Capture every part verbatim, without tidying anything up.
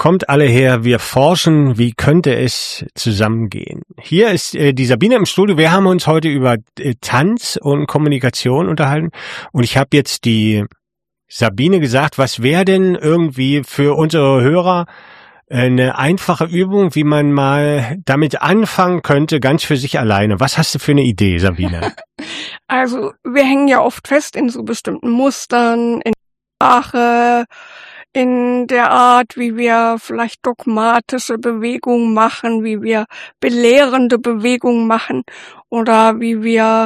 Kommt alle her, wir forschen, wie könnte es zusammengehen. Hier ist äh, die Sabine im Studio. Wir haben uns heute über äh, Tanz und Kommunikation unterhalten. Und ich habe jetzt die Sabine gesagt, was wäre denn irgendwie für unsere Hörer eine einfache Übung, wie man mal damit anfangen könnte, ganz für sich alleine. Was hast du für eine Idee, Sabine? Also wir hängen ja oft fest in so bestimmten Mustern, in Sprache, in der Art, wie wir vielleicht dogmatische Bewegungen machen, wie wir belehrende Bewegungen machen oder wie wir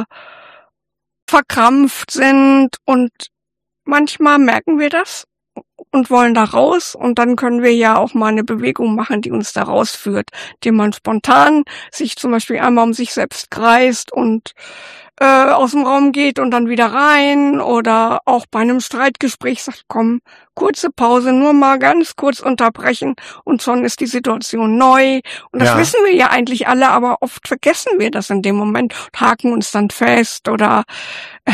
verkrampft sind. Und manchmal merken wir das und wollen da raus, und dann können wir ja auch mal eine Bewegung machen, die uns da rausführt, die man spontan sich zum Beispiel einmal um sich selbst kreist und äh, aus dem Raum geht und dann wieder rein, oder auch bei einem Streitgespräch sagt, komm, kurze Pause, nur mal ganz kurz unterbrechen, und schon ist die Situation neu. Und das Ja. wissen wir ja eigentlich alle, aber oft vergessen wir das in dem Moment und haken uns dann fest oder äh,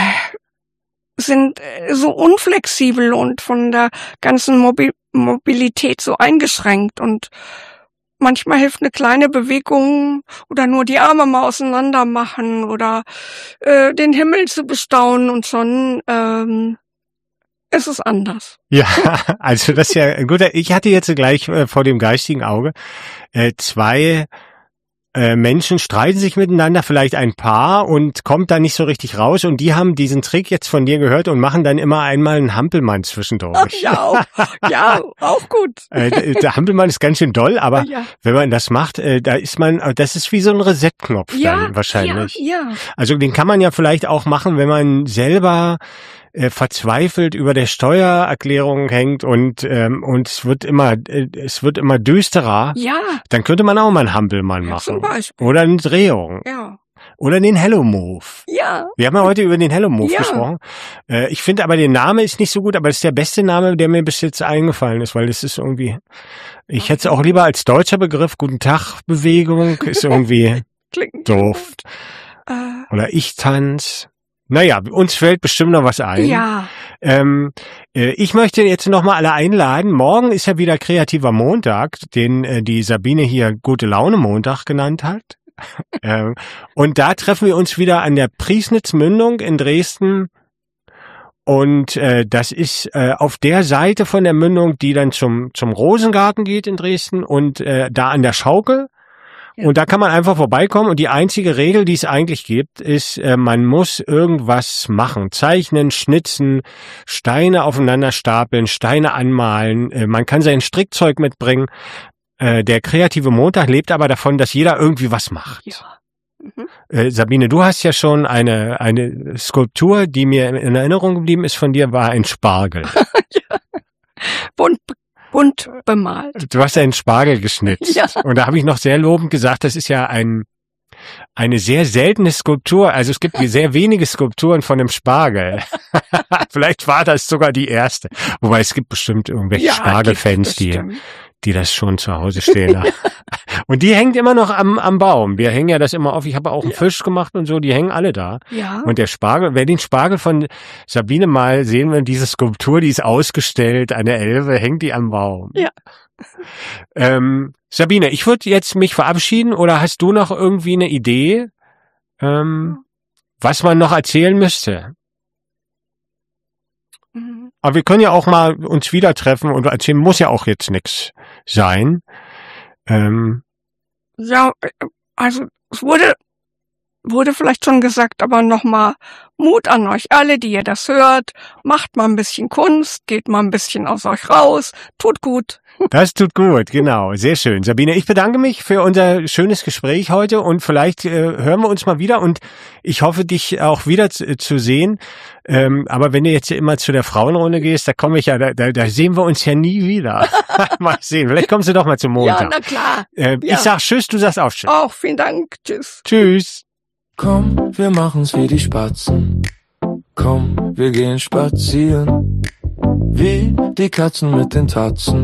sind äh, so unflexibel und von der ganzen Mobi- Mobilität so eingeschränkt. Und manchmal hilft eine kleine Bewegung oder nur die Arme mal auseinander machen oder äh, den Himmel zu bestaunen, und schon ähm, ist es anders. Ja, also das ist ja gut. Ich hatte jetzt gleich äh, vor dem geistigen Auge äh, zwei äh, Menschen streiten sich miteinander, vielleicht ein Paar, und kommt da nicht so richtig raus, und die haben diesen Trick jetzt von dir gehört und machen dann immer einmal einen Hampelmann zwischendurch. Ja, auch, ja, auch gut. Äh, der Hampelmann ist ganz schön doll, aber Ja. wenn man das macht, äh, da ist man, das ist wie so ein Reset-Knopf Ja, dann wahrscheinlich. Ja, ja. Also den kann man ja vielleicht auch machen, wenn man selber äh, verzweifelt über der Steuererklärung hängt und ähm, und es wird immer äh, es wird immer düsterer. Ja, Dann könnte man auch mal einen Hampelmann ja, machen. zum Beispiel. Oder eine Drehung. Ja. Oder den Hello Move. Ja. Wir haben ja heute über den Hello Move Ja. gesprochen. Äh, ich finde aber, der Name ist nicht so gut, aber das ist der beste Name, der mir bis jetzt eingefallen ist, weil das ist irgendwie, ich hätte es auch lieber als deutscher Begriff, Guten Tag Bewegung, ist irgendwie Klingt doof. Äh, Oder ich tanz. Naja, uns fällt bestimmt noch was ein. ja. Ähm, äh, ich möchte jetzt nochmal alle einladen. Morgen ist ja wieder kreativer Montag, den äh, die Sabine hier Gute Laune Montag genannt hat. ähm, und da treffen wir uns wieder an der Priesnitz-Mündung in Dresden. Und äh, das ist äh, auf der Seite von der Mündung, die dann zum zum Rosengarten geht in Dresden, und äh, da an der Schaukel. Ja. Und da kann man einfach vorbeikommen, und die einzige Regel, die es eigentlich gibt, ist, äh, man muss irgendwas machen. Zeichnen, schnitzen, Steine aufeinander stapeln, Steine anmalen. Äh, man kann sein Strickzeug mitbringen. Äh, der kreative Montag lebt aber davon, dass jeder irgendwie was macht. Ja. Mhm. Äh, Sabine, du hast ja schon eine eine Skulptur, die mir in Erinnerung geblieben ist von dir, war ein Spargel. Bunt, bunt bemalt. Du hast einen Spargel geschnitzt. Ja. Und da habe ich noch sehr lobend gesagt, das ist ja ein eine sehr seltene Skulptur. Also es gibt sehr wenige Skulpturen von dem Spargel. Vielleicht war das sogar die erste. Wobei es gibt bestimmt irgendwelche Ja, Spargelfans, gibt die bestimmt. die das schon zu Hause stehen haben. Und die hängt immer noch am am Baum. Wir hängen ja das immer auf. Ich habe auch einen Fisch gemacht und so, die hängen alle da. Ja. Und der Spargel, wer den Spargel von Sabine mal sehen will, diese Skulptur, die ist ausgestellt an der Elbe, hängt die am Baum. Ja. Ähm, Sabine, ich würde jetzt mich verabschieden, oder hast du noch irgendwie eine Idee, ähm, was man noch erzählen müsste? Mhm. Aber wir können ja auch mal uns wieder treffen und erzählen, muss ja auch jetzt nichts sein. Ähm, Ja, also es wurde wurde vielleicht schon gesagt, aber nochmal Mut an euch alle, die ihr das hört. Macht mal ein bisschen Kunst, geht mal ein bisschen aus euch raus, tut gut. Das tut gut, genau. Sehr schön. Sabine, ich bedanke mich für unser schönes Gespräch heute, und vielleicht äh, hören wir uns mal wieder, und ich hoffe, dich auch wieder zu, zu sehen. Ähm, aber wenn du jetzt immer zu der Frauenrunde gehst, da komme ich ja, da, da, da sehen wir uns ja nie wieder. Mal sehen, vielleicht kommst du doch mal zum Montag. Ja, na klar. Äh, Ja. Ich sag Tschüss, du sagst auch Tschüss. Auch vielen Dank. Tschüss. Tschüss. Komm, wir machen's wie die Spatzen. Komm, wir gehen spazieren. Wie die Katzen mit den Tatzen.